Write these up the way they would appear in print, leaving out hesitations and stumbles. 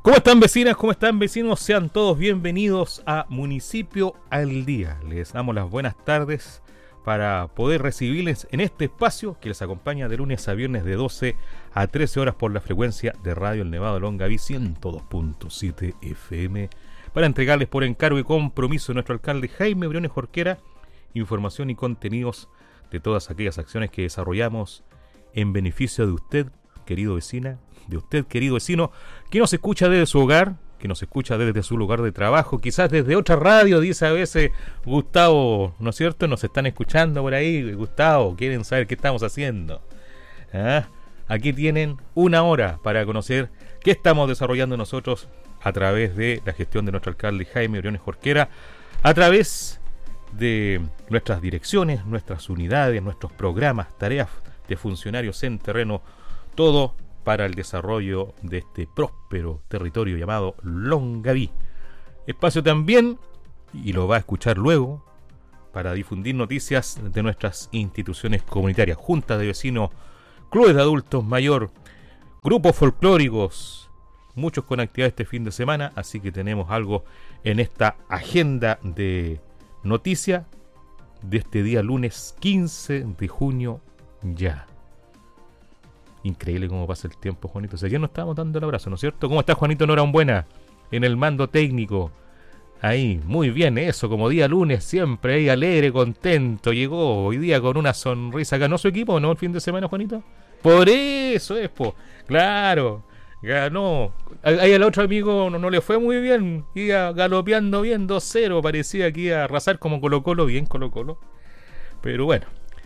¿Cómo están vecinas? ¿Cómo están vecinos? Sean todos bienvenidos a Municipio al Día. Les damos las buenas tardes para poder recibirles en este espacio que les acompaña de lunes a viernes de 12 a 13 horas por la frecuencia de Radio El Nevado Longaví 102.7 FM para entregarles por encargo y compromiso de nuestro alcalde Jaime Briones Jorquera información y contenidos de todas aquellas acciones que desarrollamos en beneficio de usted, querido vecina, de usted, querido vecino, que nos escucha desde su hogar, que nos escucha desde su lugar de trabajo, quizás desde otra radio, dice a veces Gustavo, ¿no es cierto? Nos están escuchando por ahí, Gustavo, quieren saber qué estamos haciendo. Aquí tienen una hora para conocer qué estamos desarrollando nosotros a través de la gestión de nuestro alcalde Jaime Briones Jorquera, a través de nuestras direcciones, nuestras unidades, nuestros programas, tareas de funcionarios en terreno, todo para el desarrollo de este próspero territorio llamado Longaví. Espacio también, y lo va a escuchar luego, para difundir noticias de nuestras instituciones comunitarias, juntas de vecinos, clubes de adultos mayor, grupos folclóricos, muchos con actividad este fin de semana, así que tenemos algo en esta agenda de noticias de este día lunes 15 de junio ya. Increíble cómo pasa el tiempo, Juanito. O sea, ayer nos estábamos dando el abrazo, ¿no es cierto? ¿Cómo está Juanito Norambuena en el mando técnico? Ahí, muy bien, eso, como día lunes, siempre ahí alegre, contento. Llegó hoy día con una sonrisa. ¿Ganó su equipo, no, el fin de semana, Juanito? Por eso es, claro, ganó. Ahí al otro amigo no le fue muy bien. Iba galopeando bien, 2-0. Parecía que iba a arrasar como Colo-Colo, bien Colo-Colo. Pero bueno.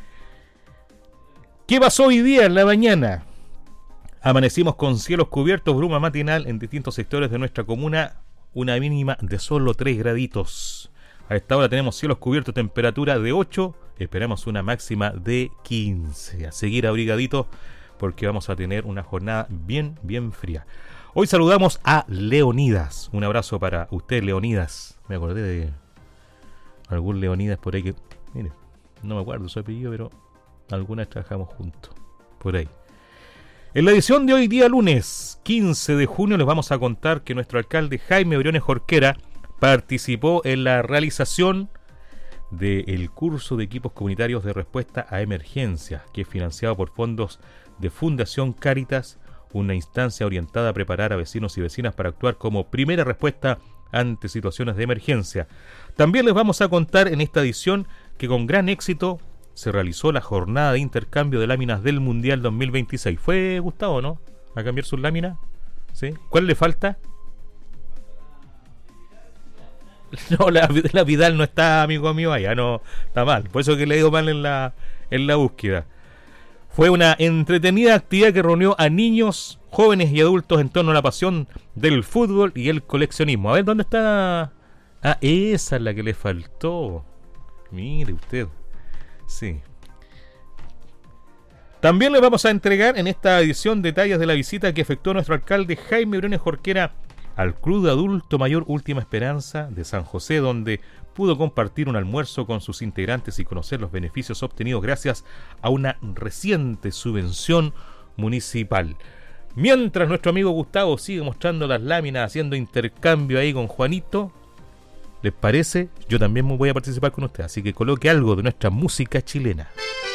¿Qué pasó hoy día en la mañana? Amanecimos con cielos cubiertos, bruma matinal en distintos sectores de nuestra comuna, una mínima de solo 3 graditos. A esta hora tenemos cielos cubiertos, temperatura de 8, esperamos una máxima de 15. A seguir abrigaditos porque vamos a tener una jornada bien fría. Hoy saludamos a Leonidas. Un abrazo para usted, Leonidas. Me acordé de algún Leonidas por ahí que, mire, no me acuerdo su apellido, pero algunas trabajamos juntos, por ahí. En la edición de hoy día lunes 15 de junio les vamos a contar que nuestro alcalde Jaime Briones Jorquera participó en la realización del curso de equipos comunitarios de respuesta a emergencias, que es financiado por fondos de Fundación Cáritas, una instancia orientada a preparar a vecinos y vecinas para actuar como primera respuesta ante situaciones de emergencia. También les vamos a contar en esta edición que con gran éxito se realizó la jornada de intercambio de láminas del Mundial 2026. ¿Fue Gustavo, no? ¿A cambiar sus láminas? ¿Sí? ¿Cuál le falta? No, la Vidal no está, amigo mío, allá no está mal. Por eso que le he ido mal en la búsqueda. Fue una entretenida actividad que reunió a niños, jóvenes y adultos en torno a la pasión del fútbol y el coleccionismo. A ver, ¿dónde está? Ah, esa es la que le faltó. Mire usted. Sí. También les vamos a entregar en esta edición detalles de la visita que efectuó nuestro alcalde Jaime Briones Jorquera al Club de Adulto Mayor Última Esperanza de San José, donde pudo compartir un almuerzo con sus integrantes y conocer los beneficios obtenidos gracias a una reciente subvención municipal. Mientras nuestro amigo Gustavo sigue mostrando las láminas, haciendo intercambio ahí con Juanito, ¿les parece? Yo también voy a participar con usted, así que coloque algo de nuestra música chilena.